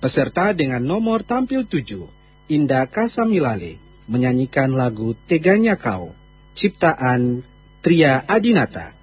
Peserta dengan nomor tampil 7, Indah Kasamilale, menyanyikan lagu Teganya Kau, ciptaan Tria Adinata.